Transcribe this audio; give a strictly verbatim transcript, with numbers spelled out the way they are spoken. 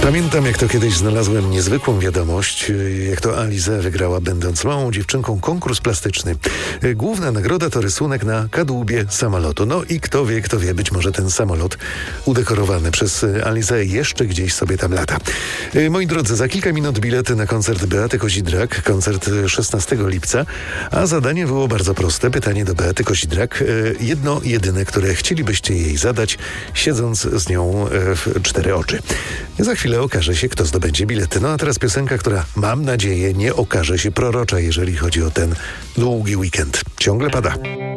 Pamiętam, jak to kiedyś znalazłem niezwykłą wiadomość, jak to Alizée wygrała, będąc małą dziewczynką, konkurs plastyczny. Główna nagroda to rysunek na kadłubie samolotu. No i kto wie, kto wie, być może ten samolot udekorowany przez Alizée jeszcze gdzieś sobie tam lata. Moi drodzy, za kilka minut bilety na koncert Beaty Kozidrak, koncert szesnastego lipca, a zadanie było bardzo proste. Pytanie do Beaty Kozidrak, jedno jedyne, które chcielibyście jej zadać, siedząc z nią w cztery oczy. Za chwilę okaże się, kto zdobędzie bilety. No a teraz piosenka, która, mam nadzieję, nie okaże się prorocza, jeżeli chodzi o ten długi weekend. Ciągle pada.